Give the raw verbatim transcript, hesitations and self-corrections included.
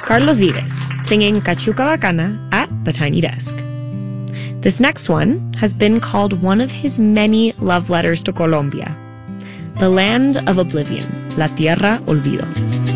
Carlos Vives, singing Cachuca Bacana at the Tiny Desk. This next one has been called one of his many love letters to Colombia, the land of oblivion, La Tierra Olvido.